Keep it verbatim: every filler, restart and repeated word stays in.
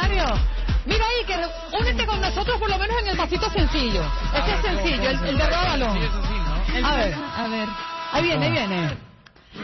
Mario. Mira ahí, que únete con nosotros por lo menos en el pasito sencillo. Este es sencillo, el, el de roda balón. A ver, a ver. Ahí viene, ahí viene.